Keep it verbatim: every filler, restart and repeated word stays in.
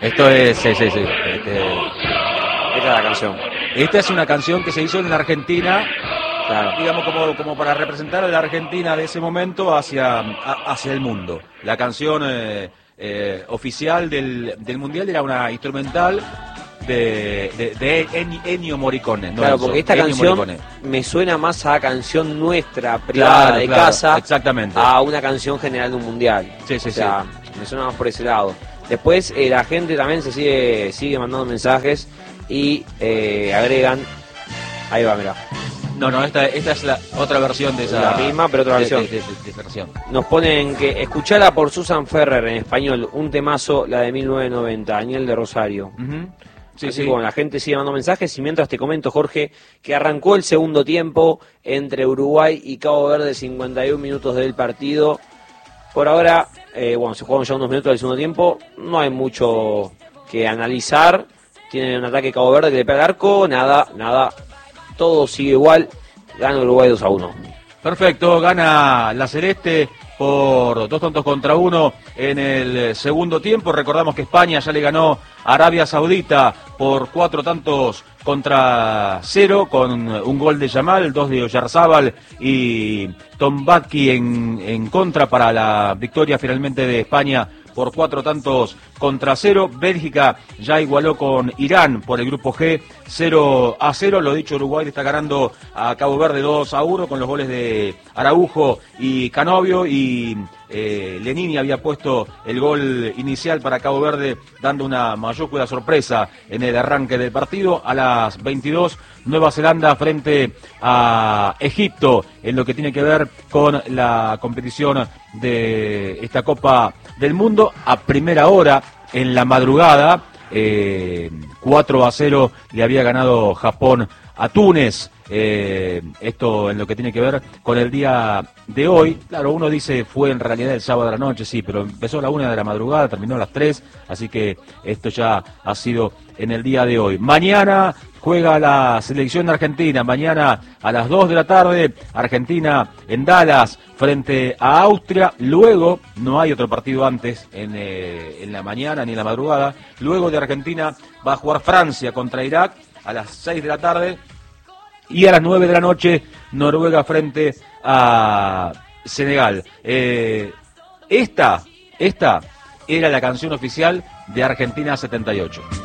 Esto es, sí, sí, sí. Este, Esta es la canción. esta es una canción que se hizo en la Argentina, Claro. digamos como, como para representar a la Argentina de ese momento hacia, a- hacia el mundo. La canción eh, eh, oficial del, del Mundial era una instrumental de, de, de Ennio- Ennio Morricone. No Claro, Enzo, porque esta Ennio canción Morricone. me suena más a canción nuestra, privada, Claro, de claro, casa, exactamente. a una canción general de un mundial. Sí, sí, o sea, me suena más por ese lado. Después eh, la gente también se sigue sigue mandando mensajes y eh, agregan. Ahí va, mira. No, no, esta, esta es la otra versión de esa. La misma, pero otra de- versión. De, de- de- de esa versión. Nos ponen que escuchala por Susan Ferrer en español, un temazo, la de mil novecientos noventa, Daniel de Rosario. Ujú. Sí, Así sí. que bueno, la gente sigue mandando mensajes y mientras te comento, Jorge, que arrancó el segundo tiempo entre Uruguay y Cabo Verde, cincuenta y un minutos del partido. Por ahora, eh, bueno, se jugaron ya unos minutos del segundo tiempo, no hay mucho que analizar. Tienen un ataque Cabo Verde que le pega al arco, nada, nada, todo sigue igual, gana Uruguay dos a uno. Perfecto, gana la Celeste por dos tantos contra uno en el segundo tiempo. Recordamos que España ya le ganó a Arabia Saudita por cuatro tantos contra cero, con un gol de Yamal, dos de Oyarzábal y Tombaki en, en contra para la victoria finalmente de España por cuatro tantos contra cero. Bélgica ya igualó con Irán por el grupo G cero a cero. Lo dicho, Uruguay está ganando a Cabo Verde dos a uno con los goles de Araujo y Canovio, y eh, Lenini había puesto el gol inicial para Cabo Verde, dando una mayúscula sorpresa en el arranque del partido. A las veintidós, Nueva Zelanda frente a Egipto en lo que tiene que ver con la competición de esta Copa del Mundo. A primera hora, en la madrugada, eh, cuatro a cero le había ganado Japón a Túnez. Eh, esto en lo que tiene que ver con el día de hoy. Claro, uno dice fue en realidad el sábado de la noche, sí, pero empezó a la una de la madrugada, terminó a las tres, así que esto ya ha sido en el día de hoy. Mañana juega la selección argentina, mañana a las dos de la tarde, Argentina en Dallas frente a Austria. Luego, no hay otro partido antes en, eh, en la mañana ni en la madrugada. Luego de Argentina va a jugar Francia contra Irak a las seis de la tarde. Y a las nueve de la noche, Noruega frente a Senegal. Eh, esta, esta era la canción oficial de Argentina setenta y ocho.